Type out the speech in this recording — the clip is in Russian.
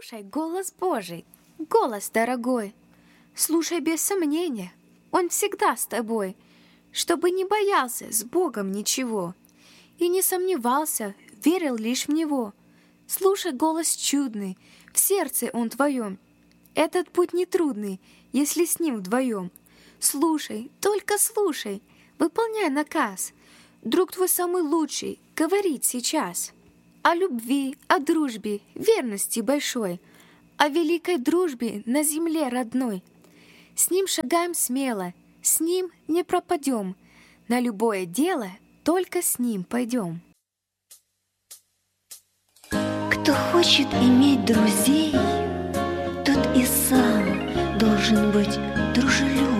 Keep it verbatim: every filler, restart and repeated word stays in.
Слушай голос Божий, голос дорогой. Слушай без сомнения, Он всегда с тобой, чтобы не боялся с Богом ничего и не сомневался, верил лишь в Него. Слушай голос чудный, в сердце Он твоем. Этот путь нетрудный, если с Ним вдвоем. Слушай, только слушай, выполняй наказ. Друг твой самый лучший говорит сейчас о любви, о дружбе, верности большой, о великой дружбе на земле родной. С Ним шагаем смело, с Ним не пропадем, на любое дело только с Ним пойдем. Кто хочет иметь друзей, тот и сам должен быть дружелюбным.